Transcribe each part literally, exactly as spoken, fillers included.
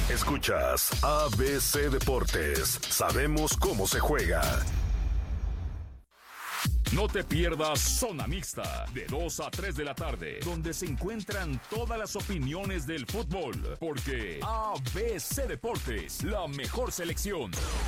Escuchas A B C Deportes. Sabemos cómo se juega. No te pierdas Zona Mixta, de dos a tres de la tarde, donde se encuentran todas las opiniones del fútbol, porque A B C Deportes, la mejor selección.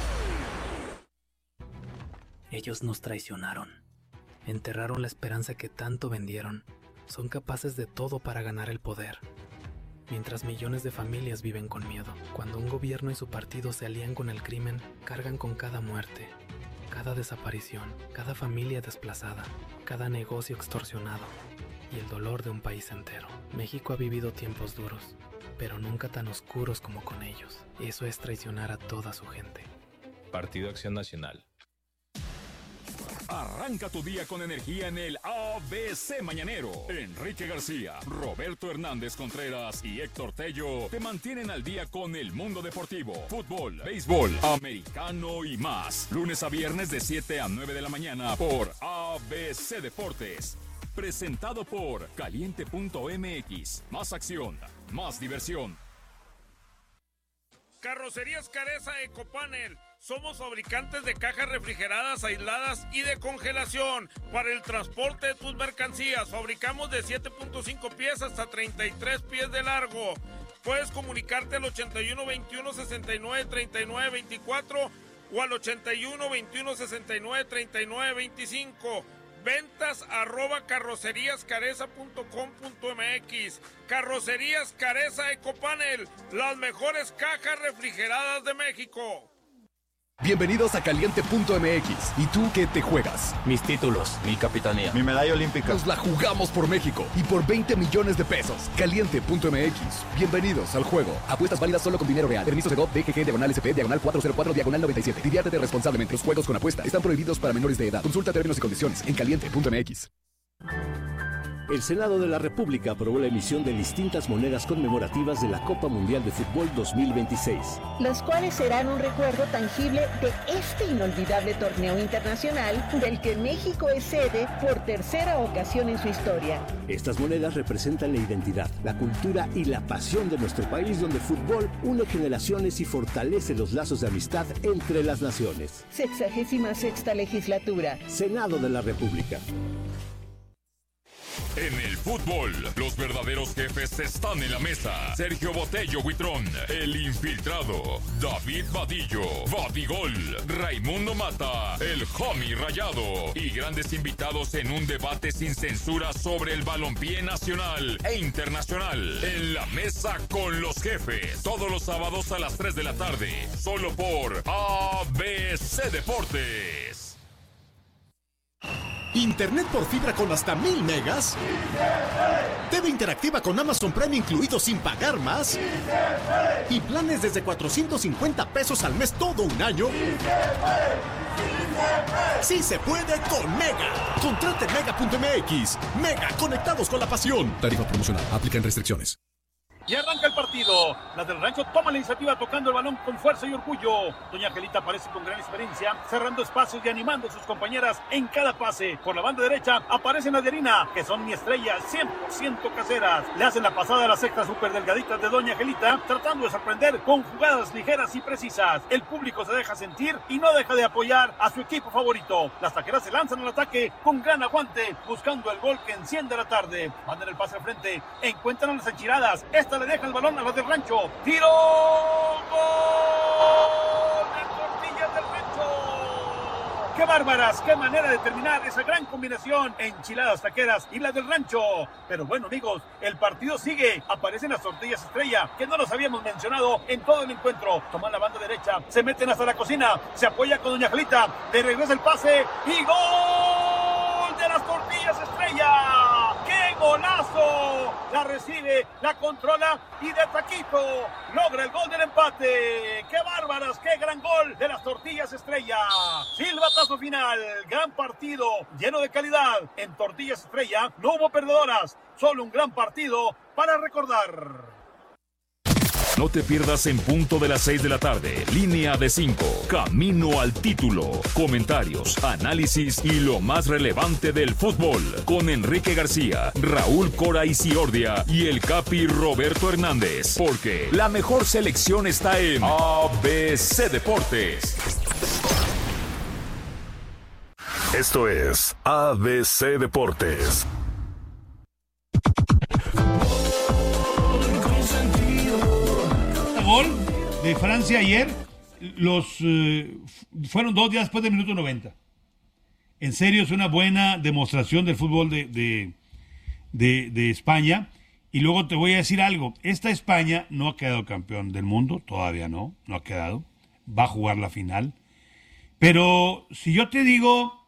Ellos nos traicionaron, enterraron la esperanza que tanto vendieron, son capaces de todo para ganar el poder. Mientras millones de familias viven con miedo, cuando un gobierno y su partido se alían con el crimen, cargan con cada muerte, cada desaparición, cada familia desplazada, cada negocio extorsionado y el dolor de un país entero. México ha vivido tiempos duros, pero nunca tan oscuros como con ellos. Eso es traicionar a toda su gente. Partido Acción Nacional. Arranca tu día con energía en el A B C Mañanero. Enrique García, Roberto Hernández Contreras y Héctor Tello te mantienen al día con el mundo deportivo, fútbol, béisbol, americano y más. Lunes a viernes de siete a nueve de la mañana por A B C Deportes. Presentado por Caliente punto M X. Más acción, más diversión. Carrocerías Careza Ecopanel. Somos fabricantes de cajas refrigeradas, aisladas y de congelación para el transporte de tus mercancías. Fabricamos de siete punto cinco pies hasta treinta y tres pies de largo. Puedes comunicarte al ochenta y uno veintiuno sesenta y nueve treinta y nueve veinticuatro o al ochenta y uno veintiuno sesenta y nueve treinta y nueve veinticinco. Ventas arroba carroceríascareza punto com punto m x. Carrocerías Careza Ecopanel, las mejores cajas refrigeradas de México. Bienvenidos a Caliente punto M X. ¿Y tú qué te juegas? Mis títulos, mi capitanía, mi medalla olímpica. Nos la jugamos por México y por veinte millones de pesos. Caliente punto M X. Bienvenidos al juego. Apuestas válidas solo con dinero real. Permiso Segov, D G G, diagonal S P, diagonal cuatro cero cuatro, diagonal noventa y siete. Diviértete responsablemente. Los juegos con apuesta están prohibidos para menores de edad. Consulta términos y condiciones en Caliente punto M X. El Senado de la República aprobó la emisión de distintas monedas conmemorativas de la Copa Mundial de Fútbol dos mil veintiséis. Las cuales serán un recuerdo tangible de este inolvidable torneo internacional del que México es sede por tercera ocasión en su historia. Estas monedas representan la identidad, la cultura y la pasión de nuestro país, donde el fútbol une generaciones y fortalece los lazos de amistad entre las naciones. Sexagésima sexta legislatura. Senado de la República. En el fútbol, los verdaderos jefes están en la mesa. Sergio Botello Huitrón, el infiltrado. David Vadillo, Vadigol. Raimundo Mata, el homie rayado. Y grandes invitados en un debate sin censura sobre el balompié nacional e internacional. En la mesa con los jefes. Todos los sábados a las tres de la tarde. Solo por A B C Deportes. Internet por fibra con hasta mil megas. T V interactiva con Amazon Prime incluido sin pagar más. Y planes desde cuatrocientos cincuenta pesos al mes todo un año. Sí se puede con Mega. Contrate Mega punto M X. Mega, conectados con la pasión. Tarifa promocional. Aplican restricciones. Y arranca el partido. Las del Rancho toman la iniciativa tocando el balón con fuerza y orgullo. Doña Angelita aparece con gran experiencia, cerrando espacios y animando a sus compañeras en cada pase. Por la banda derecha aparece Naderina, que son mi estrella, cien por ciento caseras. Le hacen la pasada a las sextas súper delgaditas de Doña Angelita, tratando de sorprender con jugadas ligeras y precisas. El público se deja sentir y no deja de apoyar a su equipo favorito. Las taqueras se lanzan al ataque con gran aguante, buscando el gol que enciende la tarde. Mandan el pase al frente, encuentran a las enchiladas. Esta le deja el balón a los del Rancho. ¡Tiro! ¡Gol! ¡De Tortillas del Rancho! ¡Qué bárbaras! ¡Qué manera de terminar esa gran combinación! Enchiladas taqueras y las del Rancho. Pero bueno, amigos, el partido sigue. Aparecen las Tortillas Estrella, que no los habíamos mencionado en todo el encuentro. Toman la banda derecha, se meten hasta la cocina, se apoya con Doña Angelita, le regresa el pase y ¡gol de las Tortillas Estrella! ¡Qué golazo! La recibe, la controla y de taquito logra el gol del empate. ¡Qué bárbaras! ¡Qué gran gol de las Tortillas Estrella! Silbatazo final, gran partido, lleno de calidad. En Tortillas Estrella no hubo perdedoras, solo un gran partido para recordar. No te pierdas en punto de las seis de la tarde. Línea de cinco. Camino al título. Comentarios, análisis y lo más relevante del fútbol. Con Enrique García, Raúl Cora Isiordia y el Capi Roberto Hernández. Porque la mejor selección está en A B C Deportes. Esto es A B C Deportes. Gol de Francia ayer, los eh, fueron dos días después del minuto noventa. En serio, es una buena demostración del fútbol de, de, de, de España. Y luego te voy a decir algo, esta España no ha quedado campeón del mundo, todavía no, no ha quedado, va a jugar la final. Pero si yo te digo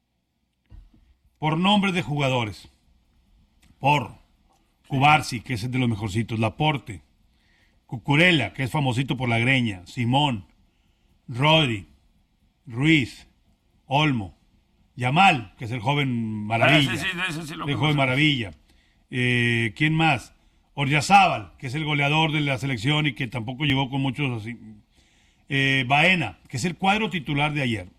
por nombres de jugadores, por Cubarsí, que es el de los mejorcitos, Laporte, Cucurella, que es famosito por la greña, Simón, Rodri, Ruiz, Olmo, Yamal, que es el joven maravilla, Ah, sí, sí, ese sí lo el joven conocemos. maravilla. Eh, ¿Quién más? Oryazábal, que es el goleador de la selección y que tampoco llegó con muchos así. Eh, Baena, que es el cuadro titular de ayer.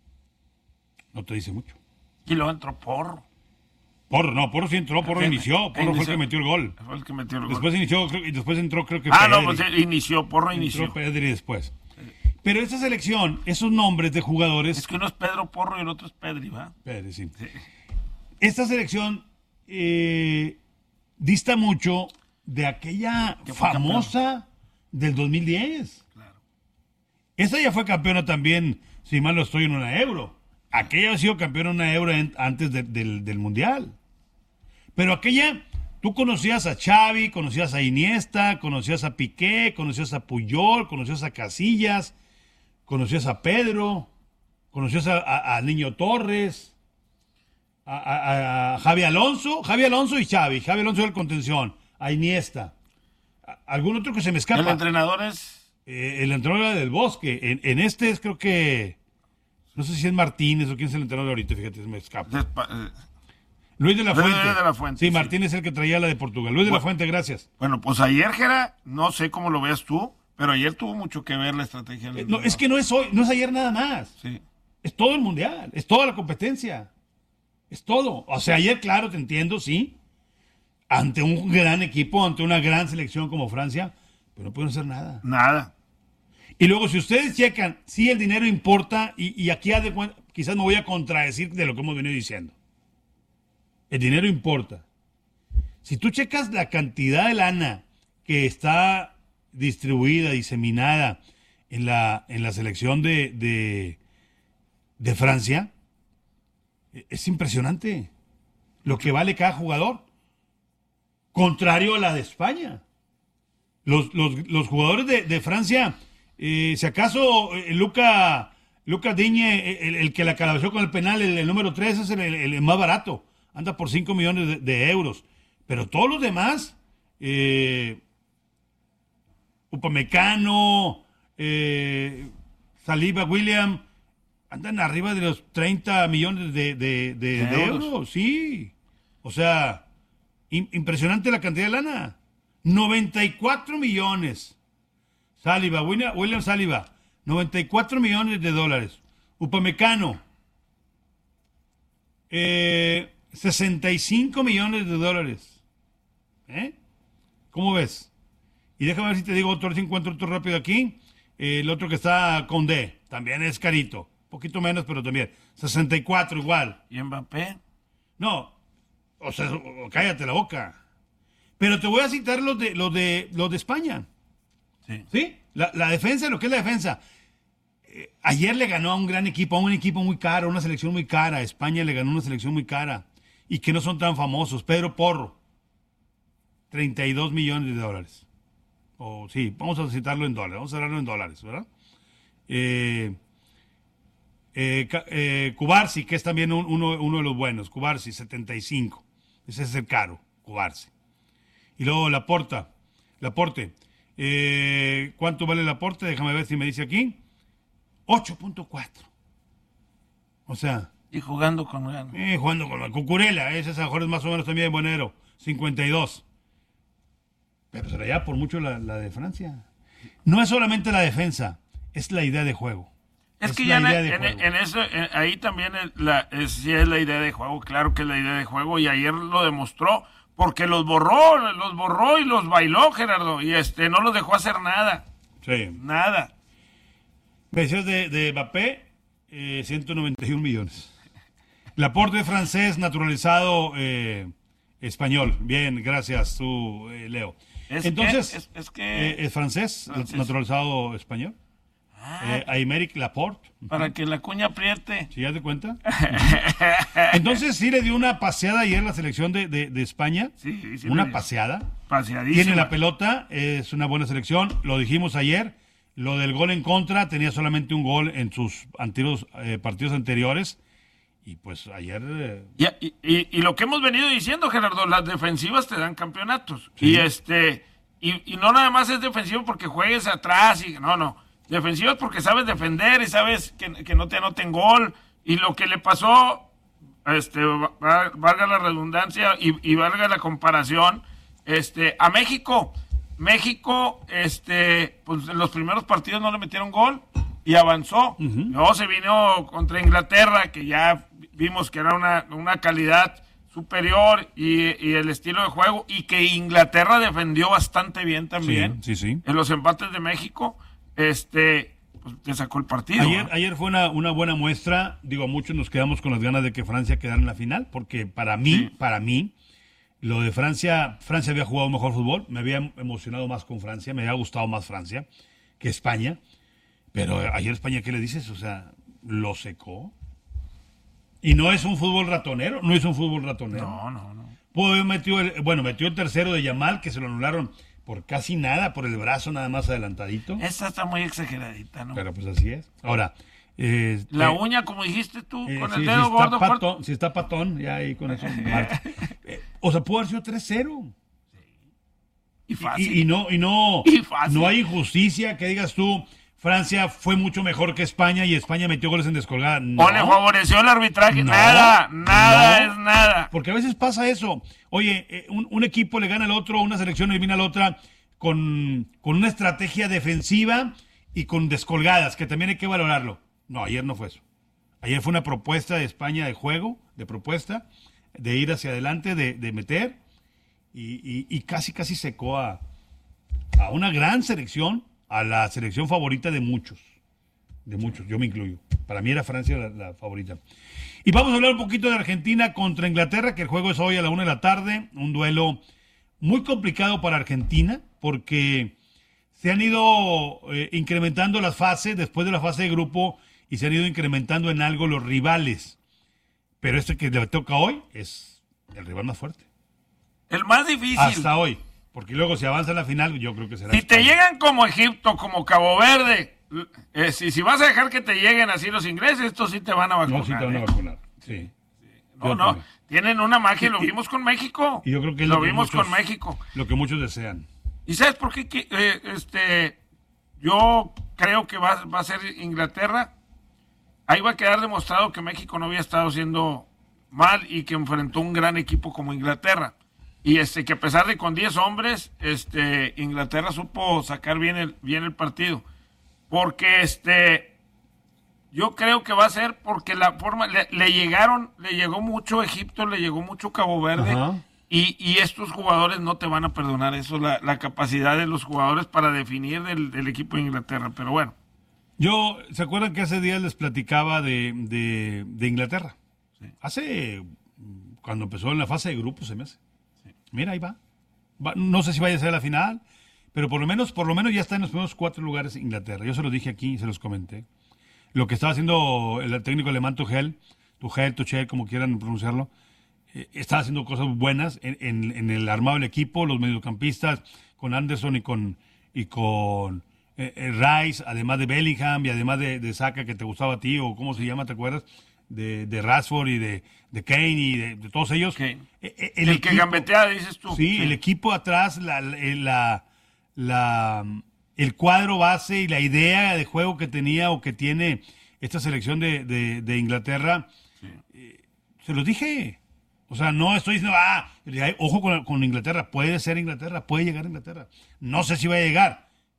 No te dice mucho. Y luego entró Porro. Porro, no, Porro sí entró, Porro ¿Quién? inició, Porro fue el Inició. que metió el gol. Fue el que metió el gol. Después inició, creo- y después entró, creo que Ah, Pedri. no, pues eh, inició, Porro inició. Entró Pedri después. Pero esta selección, esos nombres de jugadores... Es que uno es Pedro Porro y el otro es Pedri, ¿va? Pedri, sí. Esta selección eh, dista mucho de aquella Que fue famosa del dos mil diez. Claro. Esta ya fue campeona también, si mal no estoy, en una Euro. Aquella ha sido campeona en una Euro en- antes de- del, del Mundial. Pero aquella, tú conocías a Xavi, conocías a Iniesta, conocías a Piqué, conocías a Puyol, conocías a Casillas, conocías a Pedro, conocías a, a- a Niño Torres, a, a- a Javi Alonso, Javi Alonso y Xavi, Javi Alonso del contención, a Iniesta. A- ¿Algún otro que se me escapa? El entrenador es... Eh, el entrenador era del Bosque. En, en este es creo que... No sé si es Martínez o quién es el entrenador de ahorita, fíjate, se me escapa. Despa- eh, Luis de la Luis Fuente. de la Fuente, Sí, sí. Martínez es el que traía la de Portugal. Luis de la Bueno. Fuente, gracias. Bueno, pues ayer, Jera, no sé cómo lo veas tú, pero ayer tuvo mucho que ver la estrategia. del Eh, no, es que no es hoy, no es ayer nada más. Sí. Es todo el mundial, es toda la competencia. Es todo. O sea, ayer, claro, te entiendo, sí. Ante un gran equipo, ante una gran selección como Francia, pero no pueden hacer nada. Nada. Y luego, si ustedes checan, sí el dinero importa, y, y aquí haz de cuen- quizás me voy a contradecir de lo que hemos venido diciendo. El dinero importa. Si tú checas la cantidad de lana que está distribuida, diseminada en la, en la selección de, de, de Francia, es impresionante lo que vale cada jugador. Contrario a la de España. Los, los, los jugadores de, de Francia, eh, si acaso eh, Luca, Luca Digne, el, el que la calabació con el penal, el, el número tres, es el, el- el más barato. Anda por cinco millones de, de euros. Pero todos los demás, eh, Upamecano, eh, Saliba, William, andan arriba de los treinta millones de, de- de- de Euros. euros. Sí. O sea, im- impresionante la cantidad de lana. noventa y cuatro millones. Saliba, William, William Saliba, noventa y cuatro millones de dólares. Upamecano, eh, sesenta y cinco millones de dólares. ¿Eh? ¿Cómo ves? Y déjame ver si te digo otro, a ver si encuentro otro rápido aquí. Eh, el otro que está con D, también es carito. Un poquito menos, pero también. sesenta y cuatro igual. ¿Y Mbappé? No, o sea, cállate la boca. Pero te voy a citar los de los de los de España. Sí. ¿Sí? La, la defensa, lo que es la defensa. Eh, ayer le ganó a un gran equipo, a un equipo muy caro, una selección muy cara. España le ganó una selección muy cara y que no son tan famosos. Pedro Porro, treinta y dos millones de dólares. O sí, vamos a citarlo en dólares, vamos a hablarlo en dólares, ¿verdad? Eh, eh, Ca- eh, Cubarsí, que es también un- uno, uno de los buenos, Cubarsí, setenta y cinco. Ese es el caro, Cubarsí. Y luego Laporta, Laporte. Eh, ¿Cuánto vale Laporte? Déjame ver si me dice aquí. ocho punto cuatro. O sea, Y jugando con... eh, jugando con la Cucurella, ese a lo mejor es más o menos también buenero, cincuenta y dos. Pero será ya por mucho la, la de Francia. no es solamente la defensa, es la idea de juego. Es, es que ya en, en, en eso, en, ahí también es la, es, sí es la idea de juego, claro que es la idea de juego, y ayer lo demostró, porque los borró, los borró y los bailó, Gerardo, y este no los dejó hacer nada. Sí. Nada. Me decías de, de Mbappé, eh, ciento noventa y un millones. Laporte es francés, naturalizado eh, español. Bien, gracias, tú, eh, Leo. Es Entonces, que, es, es, que... Eh, ¿es francés, francés, naturalizado español? Ah, eh, Aymeric Laporte. Para que la cuña apriete. ¿Sí ya te cuenta? Entonces, sí le dio una paseada ayer a la selección de, de, de España. Sí, sí. Una paseada. Paseadísima. Tiene la pelota, es una buena selección. Lo dijimos ayer. Lo del gol en contra, tenía solamente un gol en sus antiguos, eh, partidos anteriores. Y pues ayer... Eh... Y, y, y lo que hemos venido diciendo, Gerardo, las defensivas te dan campeonatos. Sí. Y este y, y no nada más es defensivo porque juegues atrás. y No, no. Defensivas porque sabes defender y sabes que, que no te anoten gol. Y lo que le pasó, este valga la redundancia y, y valga la comparación, este a México... México, este, pues en los primeros partidos no le metieron gol y avanzó. Uh-huh. Luego se vino contra Inglaterra, que ya vimos que era una, una calidad superior y, y el estilo de juego, y que Inglaterra defendió bastante bien también. Sí, sí, sí. En los empates de México, este, pues te sacó el partido. Ayer, ¿no? ayer fue una, una buena muestra. Digo, muchos nos quedamos con las ganas de que Francia quedara en la final, porque para mí, sí. para mí, lo de Francia, Francia había jugado mejor fútbol, me había emocionado más con Francia, me había gustado más Francia que España, pero ayer España, ¿qué le dices? O sea, lo secó. Y no es un fútbol ratonero, no es un fútbol ratonero. No, no, no. Pudo haber metido el, bueno, metió el tercero de Yamal, que se lo anularon por casi nada, por el brazo nada más adelantadito. Esa está muy exageradita, ¿no? Pero pues así es. Ahora... Eh, la eh, uña, como dijiste tú, eh, con sí, el dedo si gordo. Está patón, si está patón, ya ahí con eso. eh, o sea, pudo haber sido tres cero. Sí. Y fácil. Y, y no, y no, y fácil. No hay injusticia que digas tú, Francia fue mucho mejor que España y España metió goles en descolgada. No. O le favoreció el arbitraje. No, nada, nada no, es nada. Porque a veces pasa eso. Oye, eh, un, un equipo le gana al otro, una selección elimina a la otra con, con una estrategia defensiva y con descolgadas, que también hay que valorarlo. No, ayer no fue eso. Ayer fue una propuesta de España de juego, de propuesta, de ir hacia adelante, de, de meter, y, y, y casi, casi secó a, a una gran selección, a la selección favorita de muchos. De muchos, yo me incluyo. Para mí era Francia la, la favorita. Y vamos a hablar un poquito de Argentina contra Inglaterra, que el juego es hoy a la una de la tarde. Un duelo muy complicado para Argentina, porque se han ido eh, incrementando las fases, después de la fase de grupo, y se han ido incrementando en algo los rivales. Pero este que le toca hoy es el rival más fuerte. El más difícil. Hasta hoy. Porque luego si avanza a la final, yo creo que será... Si España. te llegan como Egipto, como Cabo Verde, eh, si, si vas a dejar que te lleguen así los ingleses, estos sí te van a vacunar. No, sí te van a ¿eh? vacunar. Sí. sí. No, no. También. Tienen una magia, lo vimos con México. Y yo creo que es lo, lo que vimos muchos, con México. Lo que muchos desean. ¿Y sabes por qué? Que, eh, este, yo creo que va, va a ser Inglaterra. Ahí va a quedar demostrado que México no había estado haciendo mal y que enfrentó un gran equipo como Inglaterra. Y este que a pesar de con diez hombres, este Inglaterra supo sacar bien el, bien el partido. Porque este yo creo que va a ser porque la forma le, le llegaron, le llegó mucho Egipto, le llegó mucho Cabo Verde. Y, y estos jugadores no te van a perdonar eso, la, la capacidad de los jugadores para definir del, del equipo de Inglaterra. Pero bueno. Yo, ¿se acuerdan que hace días les platicaba de, de, de Inglaterra? Sí. Hace, cuando empezó en la fase de grupos, se me hace. Sí. Mira, ahí va. va. No sé si vaya a ser la final, pero por lo menos por lo menos ya está en los primeros cuatro lugares Inglaterra. Yo se los dije aquí y se los comenté. Lo que estaba haciendo el técnico alemán Tuchel, Tuchel, Tuchel, como quieran pronunciarlo, eh, estaba haciendo cosas buenas en, en, en el armado del equipo, los mediocampistas, con Anderson y con... Y con Eh, eh, Rice, además de Bellingham y además de, de Saka, que te gustaba a ti, o cómo se llama, ¿te acuerdas? De, de Rashford y de, de Kane y de, de todos ellos. Okay. Eh, eh, el, el equipo, que gambetea, dices tú. Sí, sí, el equipo atrás, la, la, la, el cuadro base y la idea de juego que tenía o que tiene esta selección de, de, de Inglaterra, sí. eh, se los dije. O sea, no estoy diciendo, ah, ojo con, con Inglaterra, puede ser Inglaterra, puede llegar a Inglaterra. No sé si va a llegar.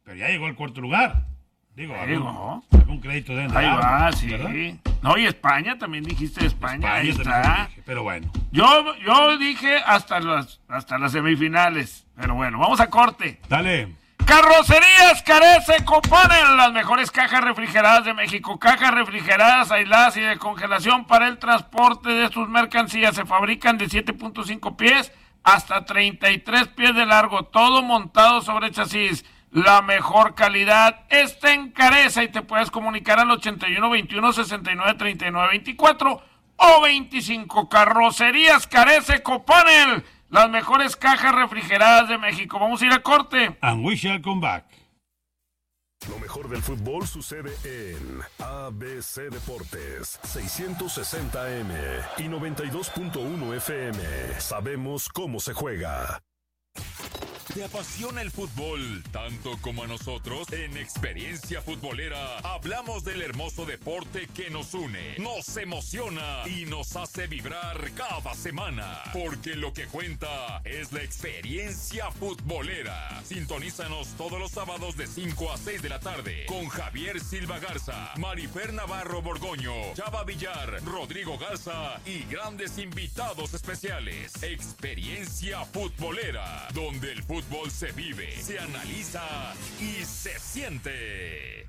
pero ya llegó al cuarto lugar. Digo, algún, no. algún crédito de Ahí va, sí. ¿verdad? No, y España, también dijiste España. España ahí también está. dije, pero bueno. Yo, yo dije hasta las, hasta las semifinales. Pero bueno, vamos a corte. Dale. Carrocerías Carece Copanel, las mejores cajas refrigeradas de México. Cajas refrigeradas, aisladas y de congelación para el transporte de sus mercancías. Se fabrican de siete punto cinco pies hasta treinta y tres pies de largo. Todo montado sobre chasis. La mejor calidad está en Careza y te puedes comunicar al ochenta y uno, veintiuno, sesenta y nueve, treinta y nueve, veinticuatro o veinticinco. Carrocerías Carece Copanel, las mejores cajas refrigeradas de México. Vamos a ir a corte. And we shall come back. Lo mejor del fútbol sucede en A B C Deportes, seiscientos sesenta A M y noventa y dos punto uno F M. Sabemos cómo se juega. ¿Te apasiona el fútbol tanto como a nosotros? En Experiencia Futbolera hablamos del hermoso deporte que nos une, nos emociona y nos hace vibrar cada semana. Porque lo que cuenta es la experiencia futbolera. Sintonízanos todos los sábados de cinco a seis de la tarde con Javier Silva Garza, Marifer Navarro Borgoño, Chava Villar, Rodrigo Garza y grandes invitados especiales. Experiencia Futbolera, donde el fútbol se vive, se analiza y se siente.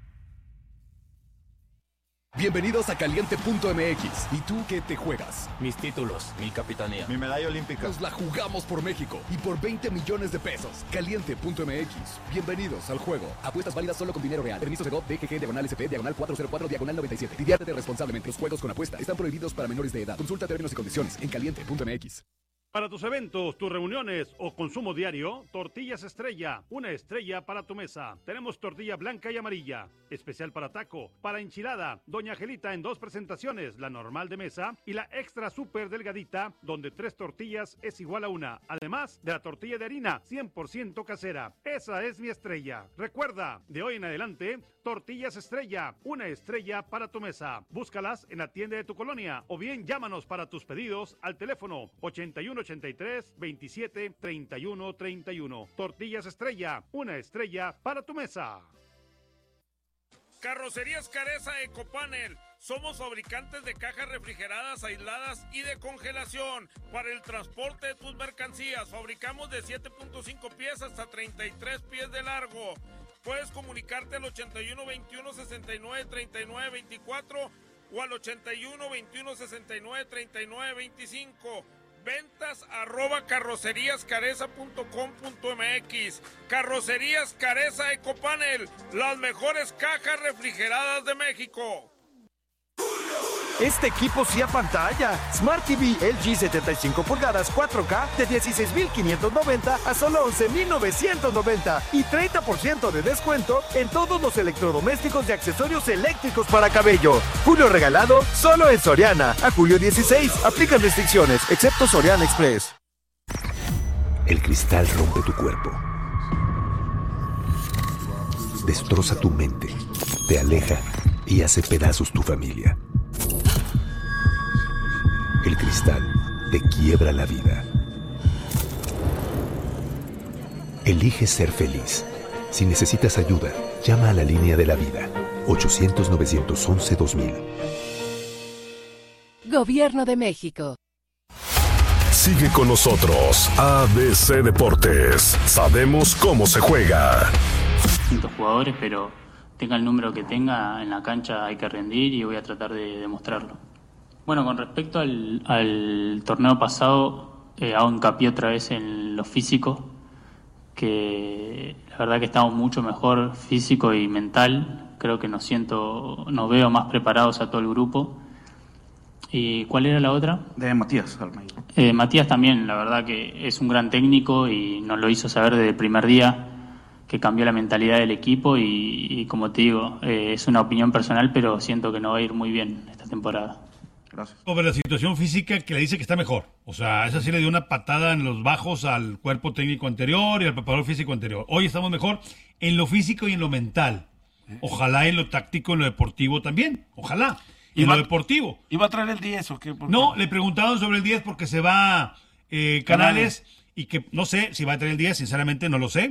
Bienvenidos a Caliente punto M X. ¿Y tú qué te juegas? Mis títulos, mi capitanía. Mi medalla olímpica. Nos la jugamos por México y por veinte millones de pesos. Caliente punto M X. Bienvenidos al juego. Apuestas válidas solo con dinero real. Permiso Segov, D G G, diagonal S P, diagonal cuatrocientos cuatro, diagonal noventa y siete. Diviértete responsablemente. Los juegos con apuesta están prohibidos para menores de edad. Consulta términos y condiciones en Caliente punto M X. Para tus eventos, tus reuniones o consumo diario, Tortillas Estrella, una estrella para tu mesa. Tenemos tortilla blanca y amarilla, especial para taco, para enchilada, Doña Angelita en dos presentaciones, la normal de mesa y la extra súper delgadita, donde tres tortillas es igual a una. Además de la tortilla de harina, cien por ciento casera. Esa es mi estrella. Recuerda, de hoy en adelante, Tortillas Estrella, una estrella para tu mesa. Búscalas en la tienda de tu colonia o bien llámanos para tus pedidos al teléfono ochenta y uno ochenta y tres, veintisiete, treinta y uno, treinta y uno. Tortillas Estrella, una estrella para tu mesa. Carrocerías Careza Ecopanel. Somos fabricantes de cajas refrigeradas, aisladas y de congelación para el transporte de tus mercancías. Fabricamos de siete punto cinco pies hasta treinta y tres pies de largo. Puedes comunicarte al ochenta y uno, veintiuno, sesenta y nueve, treinta y nueve, veinticuatro o al ochenta y uno, veintiuno, sesenta y nueve, treinta y nueve, veinticinco. Ventas arroba carroceríascareza punto com punto M X. Carrocerías Careza Ecopanel, las mejores cajas refrigeradas de México. Este equipo sí a pantalla. Smart T V L G setenta y cinco pulgadas cuatro K de dieciséis mil quinientos noventa a solo once mil novecientos noventa y treinta por ciento de descuento en todos los electrodomésticos y accesorios eléctricos para cabello. Julio regalado solo en Soriana. A julio dieciséis. Aplican restricciones, excepto Soriana Express. El cristal rompe tu cuerpo. Destroza tu mente. Te aleja y hace pedazos tu familia. El cristal te quiebra la vida. Elige ser feliz. Si necesitas ayuda, llama a la línea de la vida. ochocientos, novecientos once, dos mil. Gobierno de México. Sigue con nosotros. A B C Deportes. Sabemos cómo se juega. Distintos jugadores, pero tenga el número que tenga, en la cancha hay que rendir y voy a tratar de demostrarlo. Bueno, con respecto al, al torneo pasado, eh, hago hincapié otra vez en lo físico, que la verdad que estamos mucho mejor físico y mental. Creo que nos siento, nos veo más preparados a todo el grupo. ¿Y cuál era la otra? De Matías Almeida. Eh, Matías también, la verdad que es un gran técnico y nos lo hizo saber desde el primer día, que cambió la mentalidad del equipo y, y como te digo, eh, es una opinión personal, pero siento que no va a ir muy bien esta temporada. Gracias. Sobre la situación física que le dice que está mejor. O sea, esa sí le dio una patada en los bajos al cuerpo técnico anterior y al preparador físico anterior. Hoy estamos mejor en lo físico y en lo mental. Ojalá en lo táctico, en lo deportivo también. Ojalá. En lo deportivo. ¿Iba a traer el diez o qué? No, le preguntaron sobre el diez porque se va eh, Canales y que no sé si va a traer el diez, sinceramente no lo sé.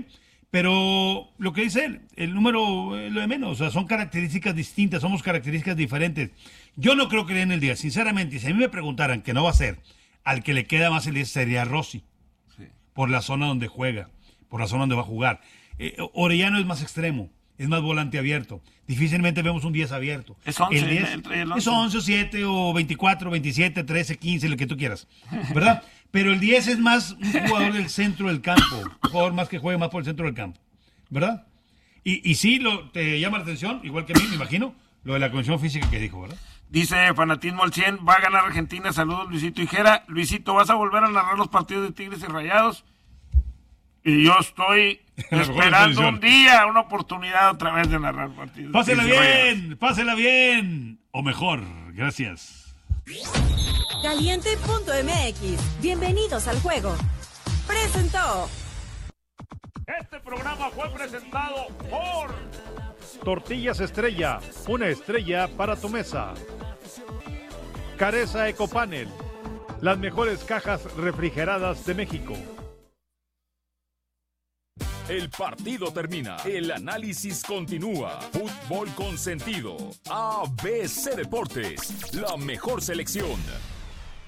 Pero lo que dice él, el número es lo de menos, o sea, son características distintas, somos características diferentes. Yo no creo que le den el diez, sinceramente, si a mí me preguntaran que no va a ser, al que le queda más el diez sería Rossi, sí. Por la zona donde juega, por la zona donde va a jugar. Eh, Orellano es más extremo, es más volante abierto, difícilmente vemos un diez abierto. Es once, el diez, el, el once. Es once o siete o veinticuatro, veintisiete, trece, quince, lo que tú quieras, ¿verdad? Pero el diez es más un jugador del centro del campo, un jugador más que juegue más por el centro del campo, ¿verdad? Y, y sí, lo, te llama la atención, igual que a mí, me imagino, lo de la condición física que dijo, ¿verdad? Dice Fanatismo al cien, va a ganar Argentina, saludos Luisito Higuera. Luisito, ¿vas a volver a narrar los partidos de Tigres y Rayados? Y yo estoy esperando un día, una oportunidad otra vez de narrar partidos. Pásela bien, pásela bien, o mejor, gracias. Caliente punto m x, bienvenidos al juego. Presentó. Este programa fue presentado por Tortillas Estrella, una estrella para tu mesa. Careza Ecopanel, las mejores cajas refrigeradas de México. El partido termina, el análisis continúa. Fútbol con sentido. A B C Deportes, la mejor selección.